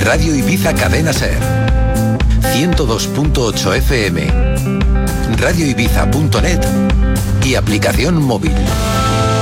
Radio Ibiza Cadena Ser. 102.8 FM. radioibiza.net y aplicación móvil.